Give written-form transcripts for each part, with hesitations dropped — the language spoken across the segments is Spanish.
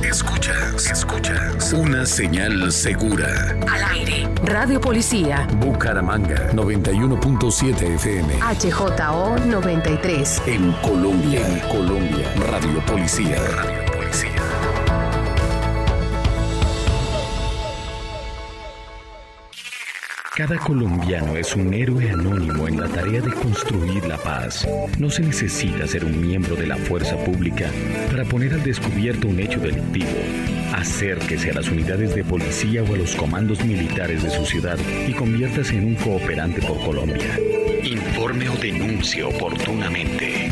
Escuchas una señal segura. Al aire. Radio Policía. Bucaramanga 91.7 FM. HJO 93. En Colombia. Radio Policía. Cada colombiano es un héroe anónimo en la tarea de construir la paz. No se necesita ser un miembro de la fuerza pública para poner al descubierto un hecho delictivo. Acérquese a las unidades de policía o a los comandos militares de su ciudad y conviértase en un cooperante por Colombia. Informe o denuncie oportunamente.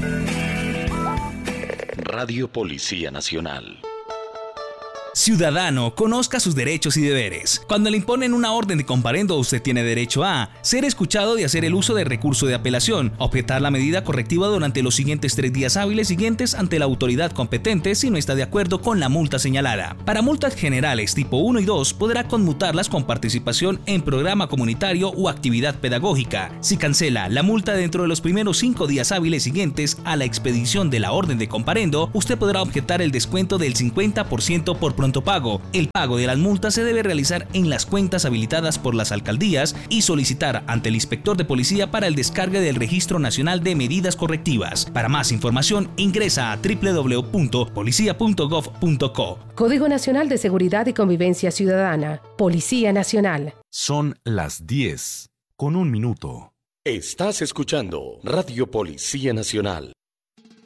Radio Policía Nacional. Ciudadano, conozca sus derechos y deberes. Cuando le imponen una orden de comparendo, usted tiene derecho a ser escuchado y hacer el uso de recurso de apelación, objetar la medida correctiva durante los siguientes 3 días hábiles siguientes ante la autoridad competente si no está de acuerdo con la multa señalada. Para multas generales tipo 1 y 2, podrá conmutarlas con participación en programa comunitario o actividad pedagógica. Si cancela la multa dentro de los primeros 5 días hábiles siguientes a la expedición de la orden de comparendo, usted podrá objetar el descuento del 50% por pronto pago. El pago de las multas se debe realizar en las cuentas habilitadas por las alcaldías y solicitar ante el inspector de policía para el descargue del Registro Nacional de Medidas Correctivas. Para más información, ingresa a www.policia.gov.co. Código Nacional de Seguridad y Convivencia Ciudadana. Policía Nacional. Son las 10:01. Estás escuchando Radio Policía Nacional.